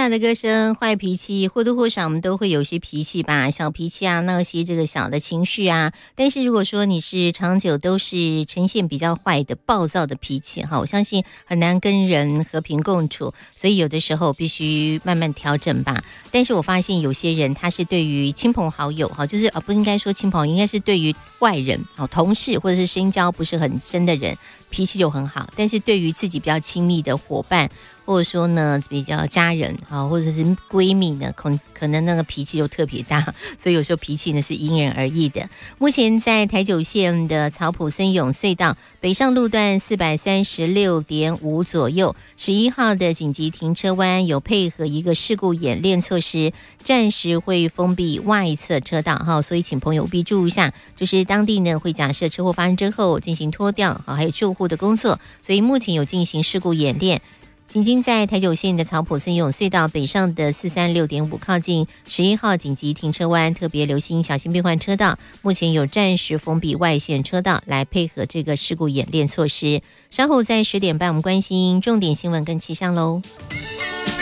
雅的歌声，坏脾气或多或少我们都会有些脾气吧，小脾气啊，闹些这个小的情绪啊。但是如果说你是长久都是呈现比较坏的暴躁的脾气哈，我相信很难跟人和平共处，所以有的时候必须慢慢调整吧。但是我发现有些人他是对于亲朋好友哈，就是不应该说亲朋，应该是对于外人同事或者是深交不是很深的人脾气就很好，但是对于自己比较亲密的伙伴或者说呢比较家人或者是闺蜜呢，可能那个脾气就特别大，所以有时候脾气呢是因人而异的。目前在台九线的草埔森永隧道北上路段436.5左右11号的紧急停车弯有配合一个事故演练措施，暂时会封闭外侧车道所以请朋友务必注意一下，就是当地呢会假设车祸发生之后进行拖吊还有救护的工作，所以目前有进行事故演练。行经在台九线的草埔森永隧道北上的436.5靠近11号紧急停车弯，特别留心小心变换车道，目前有暂时封闭外线车道来配合这个事故演练措施。稍后在10点半我们关心重点新闻跟气象喽。